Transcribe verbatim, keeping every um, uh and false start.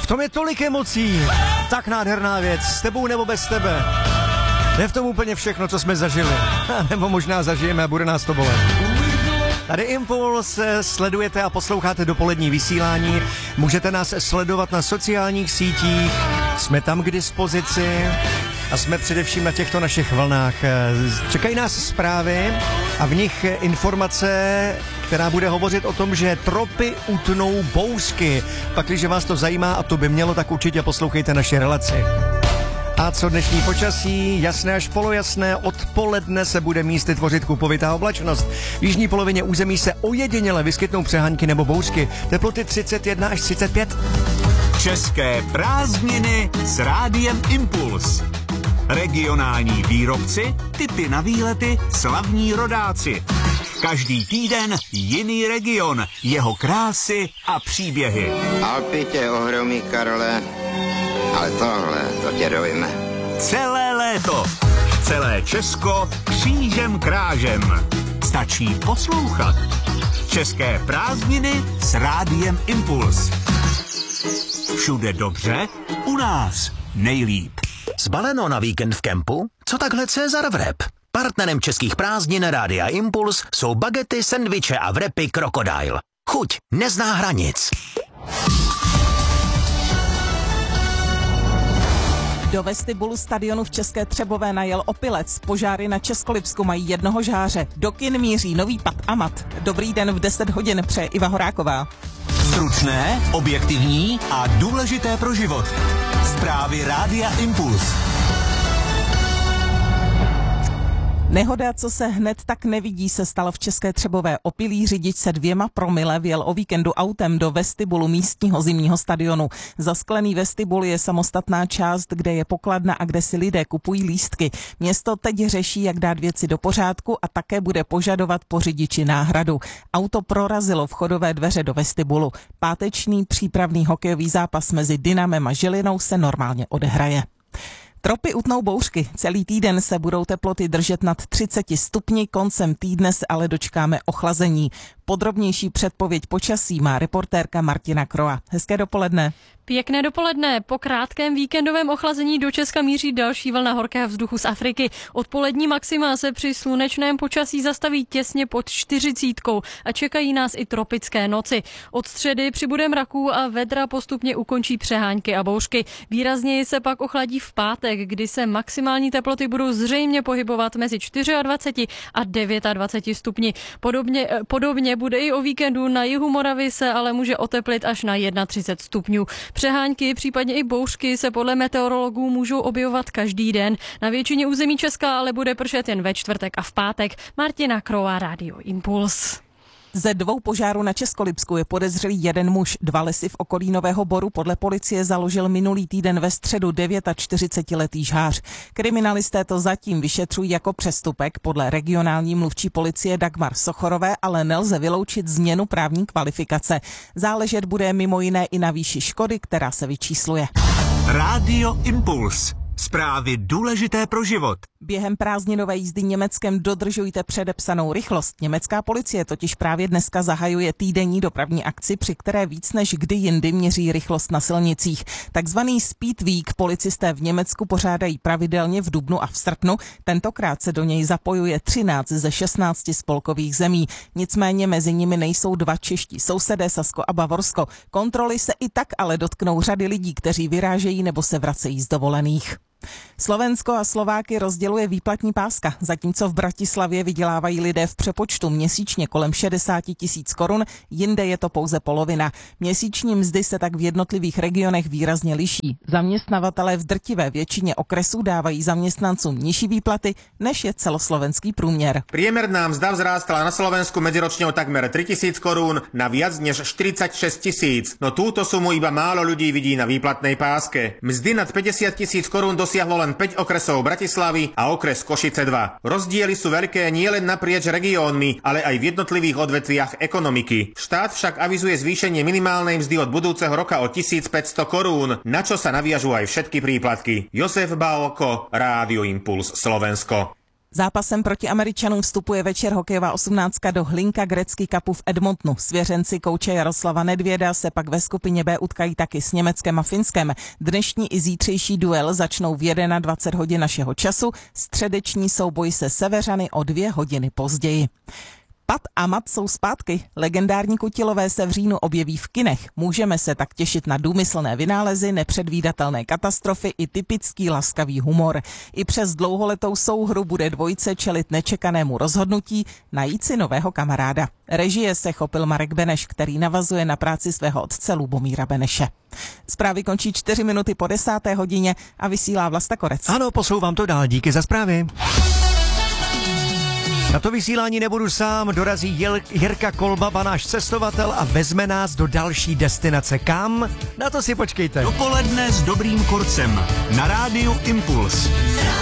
tom je tolik emocí. Tak nádherná věc, s tebou nebo bez tebe. Je v tom úplně všechno, co jsme zažili. Nebo možná zažijeme a bude nás to bolet. Tady Impuls, sledujete a posloucháte dopolední vysílání. Můžete nás sledovat na sociálních sítích. Jsme tam k dispozici. A jsme především na těchto našich vlnách. Čekají nás zprávy a v nich informace, která bude hovořit o tom, že tropy utnou bouřky. Pakliže vás to zajímá a to by mělo, tak určitě poslouchejte naše relaci. A co dnešní počasí? Jasné až polojasné, odpoledne se bude místy tvořit kupovitá oblačnost. V jižní polovině území se ojediněle vyskytnou přehánky nebo bouřky. Teploty třicet jedna až třicet pět. České prázdniny s Rádiem Impuls. Regionální výrobci, tipy na výlety, slavní rodáci. Každý týden jiný region, jeho krásy a příběhy. Alpy tě ohromí, Karole, ale tohle, to tě dojme. Celé léto, celé Česko křížem krážem. Stačí poslouchat. České prázdniny s Rádiem Impuls. Všude dobře, u nás nejlíp. Zbaleno na víkend v kempu? Co takhle Cezar Vrep? Partnerem českých prázdnin Rádia Impuls jsou bagety, sendviče a vrepy Krokodil. Chuť nezná hranic. Do vestibulu stadionu v České Třebové najel opilec. Požáry na Českolipsku mají jednoho žháře. Do kin míří nový Pat Amat. Dobrý den v deset hodin přeje Iva Horáková. Stručné, objektivní a důležité pro život. Zprávy Rádia Impuls. Nehoda, co se hned tak nevidí, se stala v České Třebové. Opilý řidič se dvěma promile vjel o víkendu autem do vestibulu místního zimního stadionu. Zasklený vestibul je samostatná část, kde je pokladna a kde si lidé kupují lístky. Město teď řeší, jak dát věci do pořádku a také bude požadovat po řidiči náhradu. Auto prorazilo vchodové dveře do vestibulu. Pátečný přípravný hokejový zápas mezi Dynamem a Žilinou se normálně odehraje. Tropy utnou bouřky. Celý týden se budou teploty držet nad třicet stupni, koncem týdne se ale dočkáme ochlazení. Podrobnější předpověď počasí má reportérka Martina Kroa. Hezké dopoledne. Pěkné dopoledne. Po krátkém víkendovém ochlazení do Česka míří další vlna horkého vzduchu z Afriky. Odpolední maxima se při slunečném počasí zastaví těsně pod čtyřicítkou a čekají nás i tropické noci. Od středy přibude mraků a vedra postupně ukončí přehánky a bouřky. Výrazněji se pak ochladí v pátek, kdy se maximální teploty budou zřejmě pohybovat mezi dvaceti čtyřmi a dvaceti devíti stupni. Podobně, podobně bude i o víkendu. Na jihu Moravy se ale může oteplit až na třicet jedna stupňů. Přehánky, případně i bouřky se podle meteorologů můžou objevovat každý den. Na většině území Česka ale bude pršet jen ve čtvrtek a v pátek. Martina Krová, Rádio Impuls. Ze dvou požárů na Českolipsku je podezřelý jeden muž. Dva lesy v okolí Nového Boru podle policie založil minulý týden ve středu čtyřicetidevítiletý žhář. Kriminalisté to zatím vyšetřují jako přestupek podle regionální mluvčí policie Dagmar Sochorové, ale nelze vyloučit změnu právní kvalifikace. Záležet bude mimo jiné i na výši škody, která se vyčísluje. Rádio Impuls. Zprávy důležité pro život. Během prázdninové jízdy Německem dodržujte předepsanou rychlost. Německá policie totiž právě dneska zahajuje týdenní dopravní akci, při které víc než kdy jindy měří rychlost na silnicích. Takzvaný Speed Week policisté v Německu pořádají pravidelně v dubnu a v srpnu. Tentokrát se do něj zapojuje třináct ze šestnácti spolkových zemí. Nicméně mezi nimi nejsou dva čeští sousedé, Sasko a Bavorsko. Kontroly se i tak ale dotknou řady lidí, kteří vyrážejí nebo se vracejí z dovolených. Slovensko a Slováky rozděluje výplatní páska, zatímco v Bratislavě vydělávají lidé v přepočtu měsíčně kolem šedesát tisíc korun, jinde je to pouze polovina. Měsíční mzdy se tak v jednotlivých regionech výrazně liší. Zaměstnavatelé v drtivé většině okresů dávají zaměstnancům nižší výplaty, než je celoslovenský průměr. Priemerná mzda vzrástla na Slovensku medziročne o takmer tritisíc korún na viac než štyridsaťšesť tisíc. No túto sumu iba málo ľudí vidí na výplatnej páske. Mzdy nad päťdesiat tisíc korún dosiahlo len päť okresov Bratislavy a okres Košice dva. Rozdiely sú veľké nielen naprieč regiónmi, ale aj v jednotlivých odvetviach ekonomiky. Štát však avizuje zvýšenie minimálnej mzdy od budúceho roka o tisícpäťsto korún, na čo sa naviažú aj všetky príplatky. Jozef Balko, Rádio Impuls, Slovensko. Zápasem proti Američanům vstupuje večer hokejová osmnáctka do Hlinka Gretzky Cupu v Edmontonu. Svěřenci kouče Jaroslava Nedvěda se pak ve skupině B utkají taky s Německem a Finskem. Dnešní i zítřejší duel začnou v dvacet jedna hodin našeho času, středeční souboj se Severany o dvě hodiny později. Pat a Mat jsou zpátky. Legendární kutilové se v říjnu objeví v kinech. Můžeme se tak těšit na důmyslné vynálezy, nepředvídatelné katastrofy i typický laskavý humor. I přes dlouholetou souhru bude dvojice čelit nečekanému rozhodnutí najít si nového kamaráda. Režie se chopil Marek Beneš, který navazuje na práci svého otce Lubomíra Beneše. Zprávy končí čtyři minuty po desáté hodině a vysílá Vlasta Korec. Ano, posouvám to dál, díky za zprávy. Na to vysílání nebudu sám, dorazí Jil- Jirka Kolbaba, náš cestovatel, a vezme nás do další destinace. Kam? Na to si počkejte. Dopoledne s dobrým kurcem na rádiu Impuls.